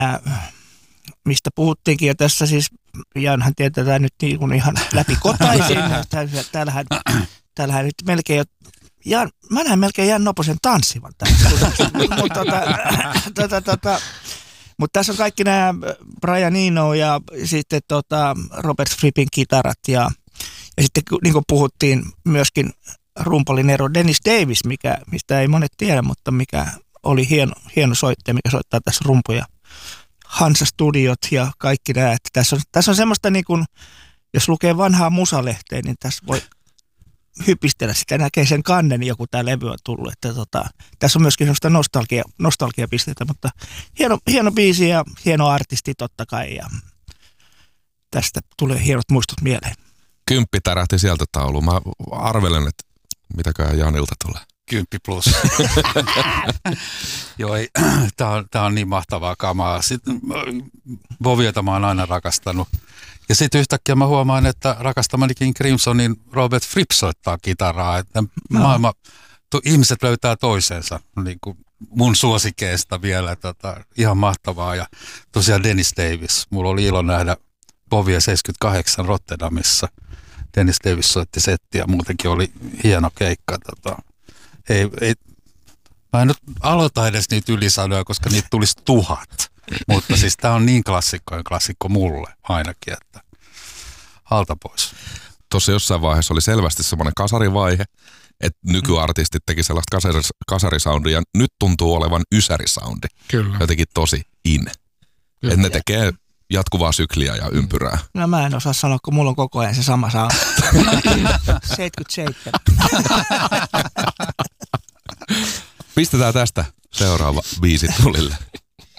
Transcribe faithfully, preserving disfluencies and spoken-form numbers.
äh, mistä puhuttiinkin jo tässä siis, Janhan tietää nyt niin kuin ihan läpikotaisin. Täällähän, täällähän nyt melkein jo, Jan, mä näen melkein Jan Noposen tanssivan tässä. Mutta tota, tota, tota, Mutta tässä on kaikki nämä Brian Eno ja sitten tota Robert Frippin kitarat ja, ja sitten niin kuin puhuttiin myöskin rumpalin ero Dennis Davis, mikä, mistä ei monet tiedä, mutta mikä oli hieno, hieno soittaja, mikä soittaa tässä rumpuja. Hansa Studiot ja kaikki nämä. Että tässä, on, tässä on semmoista niin kuin, jos lukee vanhaa musalehteä, niin tässä voi hypistellä sitä, näkee sen kannen, joku tämä levy on tullut. Että tota, tässä on myöskin semmoista nostalgia, nostalgiapisteitä, mutta hieno, hieno biisi ja hieno artisti totta kai. Ja tästä tulee hienot muistot mieleen. Kymppi tärähti sieltä tauluun. Mä arvelen, että mitäköhän Janilta tulee. Kymppi plus. Joo, tää on, tää on niin mahtavaa kamaa. Sitten Boviota mä oon aina rakastanut. Ja sitten yhtäkkiä mä huomaan, että rakastamanikin Crimsonin Robert Fripp soittaa kitaraa. Että no. maailma, to, ihmiset löytää toisensa, niin kuin mun suosikeista vielä. Tota, ihan mahtavaa. Ja tosiaan Dennis Davis. Mulla oli ilo nähdä Bovia seitsemänkymmentäkahdeksan Rotterdamissa. Dennis Davis soitti settiä. Muutenkin oli hieno keikka. Tota, ei, ei, mä en nyt aloita edes niitä ylisanoja, koska niitä tulisi tuhat. Mutta siis tää on niin klassikkojen klassikko mulle ainakin, että alta pois. Tuossa jossain vaiheessa oli selvästi semmoinen kasarivaihe, että nykyartistit teki sellaista kasaris, kasarisoundia, ja nyt tuntuu olevan ysärisoundi. Kyllä. Jotenkin tosi in. Että ne tekee jatkuvaa sykliä ja ympyrää. No mä en osaa sanoa, kun mulla on koko ajan se sama sound. seitsemänkymmentäseitsemän. Pistetään tästä seuraava biisi tulille.